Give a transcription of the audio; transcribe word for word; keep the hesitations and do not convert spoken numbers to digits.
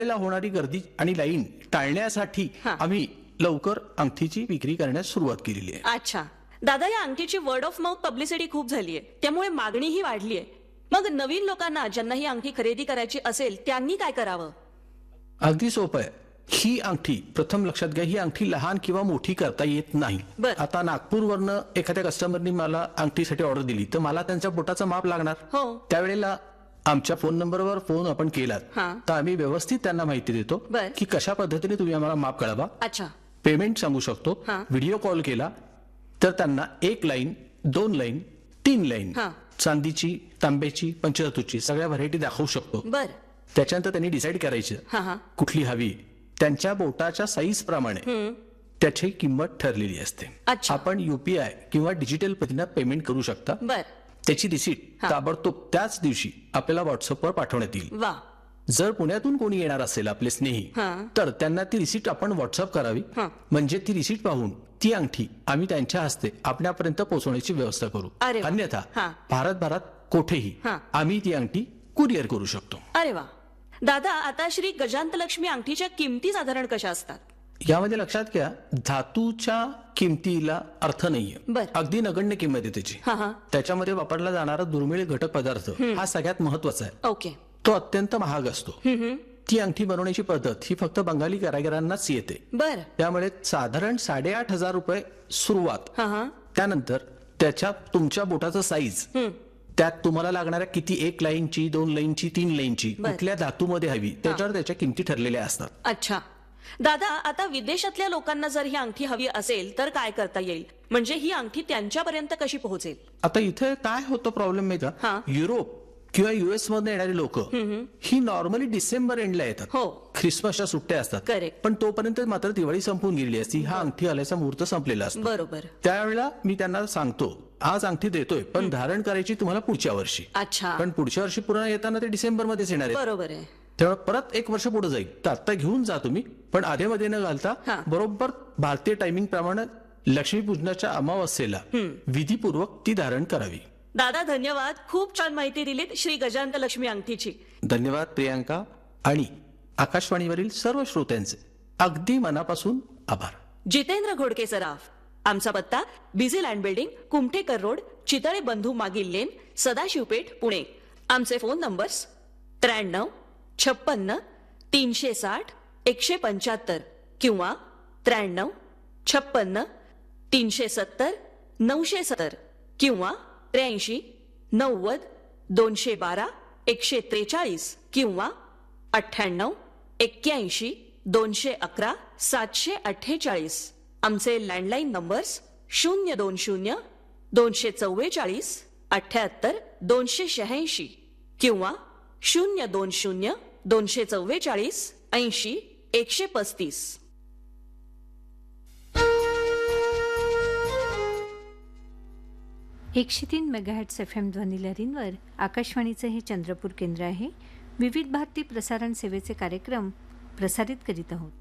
ला होणारी गर्दी आणि लाईन टाळण्यासाठी हा. आम्ही लवकर अंगठीची विक्री करण्यास सुरुवात केलेली आहे. अच्छा दादा, या अंगठीची वर्ड ऑफ माउथ पब्लिसिटी खूप झाली आहे, त्यामुळे मागणीही वाढली आहे. मग नवीन लोकांना ज्यांना ही अंगठी खरेदी करायची असेल त्यांनी काय करावं? अगदी सोपं आहे. ही अंगठी प्रथम लक्षात घ्या, ही अंगठी लहान किंवा मोठी करता येत नाही. बर. आता नागपूरवरनं एखाद्या कस्टमरनी मला अंगठीसाठी ऑर्डर दिली तर मला त्यांच्या बोटाचं माप लागणार. हो. त्यावेळेला आमच्या फोन नंबरवर फोन आपण केलात हा. तर आम्ही व्यवस्थित त्यांना माहिती देतो बर. की कशा पद्धतीने तुम्ही आम्हाला माप कळवा. अच्छा. पेमेंट सांगू शकतो. हा. व्हिडिओ कॉल केला तर त्यांना एक लाईन, दोन लाईन, तीन लाईन, हा. चांदीची, तांब्याची, पंचधातूची सगळ्या व्हरायटी दाखवू शकतो. बर. त्याच्यानंतर त्यांनी डिसाईड करायचं हा हा कुठली हवी. त्यांच्या बोटाच्या साईज प्रमाणे त्याची किंमत ठरलेली असते. अच्छा. आपण युपीआय किंवा डिजिटल पद्धतीने पेमेंट करू शकता. बर. त्याची रिसीट हा. ताबडतोब त्याच दिवशी आपल्याला व्हॉट्सअपवर पाठवण्यात येईल. वा. जर पुण्यातून कोणी येणार असेल आपले स्नेही हा. तर त्यांना ती रिसीट आपण व्हॉट्सअप करावी. हा. म्हणजे ती रिसीट पाहून ती अंगठी आम्ही त्यांच्या हस्ते आपल्यापर्यंत पोहोचवण्याची व्यवस्था करू. अरे वा. अन्यथा हा. भारतभरात कुठेही हा. आम्ही ती अंगठी कुरिअर करू शकतो. अरे वा. दादा, आता श्री गजांतलक्ष्मी अंगठीच्या किमती साधारण कशा असतात? यामध्ये लक्षात घ्या, धातूच्या किमतीला अर्थ नाहीये. बर. अगदी नगण्य किंमत आहे त्याची. हा हा त्याच्यामध्ये वापरला जाणारा दुर्मिळ घटक पदार्थ हा सगळ्यात महत्वाचा आहे. ओके. तो अत्यंत महाग असतो. ती अंगठी बनवण्याची पद्धत ही फक्त बंगाली कारागिरांनाच येते. बर. त्यामुळे साधारण साडेआठ हजार रुपये सुरुवात. हा हा त्यानंतर त्याच्या तुमच्या बोटाचं साईज, त्यात तुम्हाला लागणाऱ्या किती एक लाईनची, दोन लाईनची, तीन लाईनची, बर. कुठल्या धातूमध्ये हवी त्याच्यावर त्याच्या किमती ठरलेल्या असतात. अच्छा दादा, आता विदेशातल्या लोकांना जर ही अंगठी हवी असेल तर काय करता येईल? म्हणजे ही अंगठी त्यांच्यापर्यंत कशी पोहोचेल? आता इथे काय होतं प्रॉब्लेम माहिती हा. का, युरोप किंवा युएस मध्ये येणारी लोक ही नॉर्मली डिसेंबर एंडला येतात. हो. ख्रिसमसच्या सुट्ट्या असतात. Correct. पण तोपर्यंत मात्र दिवाळी संपून गेलेली असती. हा अंगठी आल्याचा मुहूर्त संपलेला असतो. बरोबर. त्यावेळेला मी त्यांना सांगतो, आज अंगठी देतोय पण धारण करायची तुम्हाला पुढच्या वर्षी. अच्छा. पण पुढच्या वर्षी पुन्हा येताना ते डिसेंबर मध्येच येणार आहे. बरोबर आहे. त्यामुळे परत एक वर्ष पुढे जाईल. तर आता घेऊन जा तुम्ही, पण आधेमध्ये न घालता हा. बरोबर भारतीय टायमिंग प्रमाणे लक्ष्मीपूजनाच्या अमावस्येला विधीपूर्वक ती धारण करावी. दादा धन्यवाद, खूप छान माहिती दिलीत श्री गजांतलक्ष्मी अंगठीची. धन्यवाद प्रियांका आणि आकाशवाणीवरील सर्व श्रोत्यांचे अगदी मनापासून आभार. जितेंद्र घोडके सराफ. आमचा पत्ता busy land building, Kumthekar road, Chitale बंधू मागील लेन, सदाशिवपेठ, पुणे. आमचे फोन नंबर्स त्र्याण्णव छप्पन्न तीनशे साठ एकशे पंच्याहत्तर किंवा त्र्याण्णव छप्पन्न तीनशे सत्तर नऊशे सत्तर किंवा त्र्याऐंशी नव्वद दोनशे बारा एकशे त्रेचाळीस किंवा अठ्ठ्याण्णव एक्क्याऐंशी दोनशे अकरा सातशे अठ्ठेचाळीस. आमचे लँडलाईन नंबर्स शून्य दोन शून्य दोनशे चव्वेचाळीस अठ्ठ्याहत्तर दोनशे शहाऐंशी किंवा शून्य दोन शून्य दोनशे चव्वेचाळीस ऐंशी एकशे पस्तीस. एकशे तीन मेगाहॅट्स एफ एम ध्वनिलहरींवर आकाशवाणीचे हे चंद्रपूर केंद्र आहे. विविध भारती प्रसारण सेवेचे कार्यक्रम प्रसारित करीत आहोत.